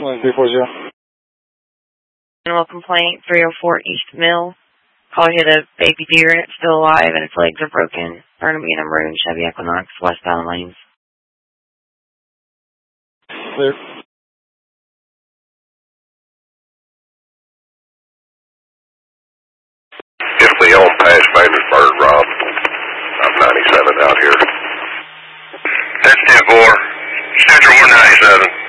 340. Animal complaint, 304 East Mill. Call hit a baby deer and it's still alive and its legs are broken. Burnaby and a maroon Chevy Equinox, westbound lanes. Clear. If Leon Pass, Maynardburg, Rob. I'm 97 out here. That's 10-4. Central 197.